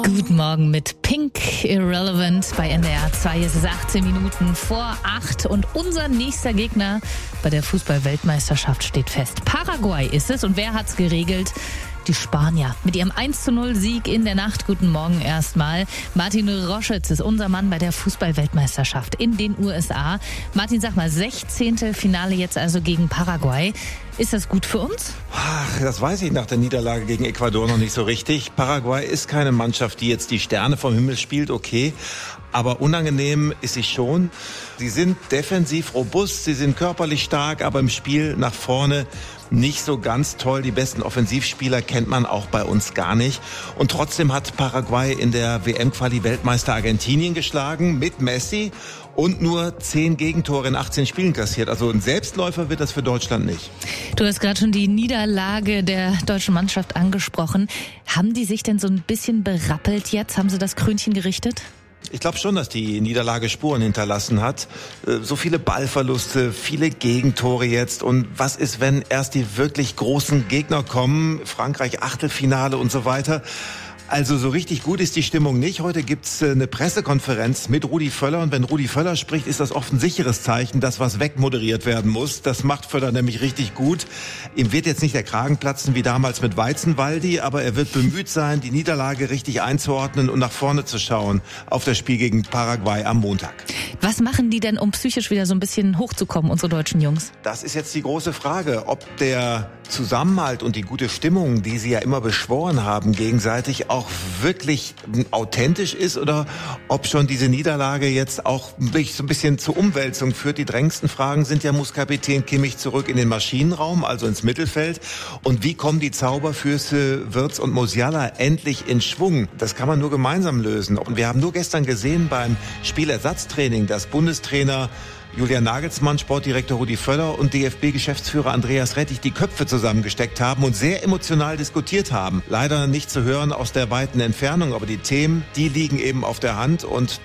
Guten Morgen mit Pink Irrelevant bei NDR 2. Es ist 18 Minuten vor 8 und unser nächster Gegner bei der Fußball-Weltmeisterschaft steht fest. Paraguay ist es und wer hat's geregelt? Die Spanier mit ihrem 1:0-Sieg in der Nacht. Guten Morgen erstmal. Martin Roschitz ist unser Mann bei der Fußball-Weltmeisterschaft in den USA. Martin, sag mal, 16. Finale jetzt also gegen Paraguay. Ist das gut für uns? Ach, das weiß ich nach der Niederlage gegen Ecuador noch nicht so richtig. Paraguay ist keine Mannschaft, die jetzt die Sterne vom Himmel spielt, okay. Aber unangenehm ist sie schon. Sie sind defensiv robust, sie sind körperlich stark, aber im Spiel nach vorne nicht so ganz toll. Die besten Offensivspieler kennt man auch bei uns gar nicht. Und trotzdem hat Paraguay in der WM-Quali Weltmeister Argentinien geschlagen mit Messi und nur 10 Gegentore in 18 Spielen kassiert. Also ein Selbstläufer wird das für Deutschland nicht. Du hast gerade schon die Niederlage der deutschen Mannschaft angesprochen. Haben die sich denn so ein bisschen berappelt jetzt? Haben sie das Krönchen gerichtet? Ich glaube schon, dass die Niederlage Spuren hinterlassen hat. So viele Ballverluste, viele Gegentore jetzt. Und was ist, wenn erst die wirklich großen Gegner kommen? Frankreich, Achtelfinale und so weiter. Also so richtig gut ist die Stimmung nicht. Heute gibt's eine Pressekonferenz mit Rudi Völler. Und wenn Rudi Völler spricht, ist das oft ein sicheres Zeichen, dass was wegmoderiert werden muss. Das macht Völler nämlich richtig gut. Ihm wird jetzt nicht der Kragen platzen wie damals mit Weizenwaldi, aber er wird bemüht sein, die Niederlage richtig einzuordnen und nach vorne zu schauen auf das Spiel gegen Paraguay am Montag. Was machen die denn, um psychisch wieder so ein bisschen hochzukommen, unsere deutschen Jungs? Das ist jetzt die große Frage, ob der Zusammenhalt und die gute Stimmung, die sie ja immer beschworen haben, gegenseitig auch wirklich authentisch ist oder ob schon diese Niederlage jetzt auch so ein bisschen zur Umwälzung führt. Die drängendsten Fragen sind ja, muss Kapitän Kimmich zurück in den Maschinenraum, also ins Mittelfeld? Und wie kommen die Zauberfüße Wirtz und Musiala endlich in Schwung? Das kann man nur gemeinsam lösen. Und wir haben nur gestern gesehen beim Spielersatztraining, dass Bundestrainer Julian Nagelsmann, Sportdirektor Rudi Völler und DFB-Geschäftsführer Andreas Rettich die Köpfe zusammengesteckt haben und sehr emotional diskutiert haben. Leider nicht zu hören aus der weiten Entfernung, aber die Themen, die liegen eben auf der Hand und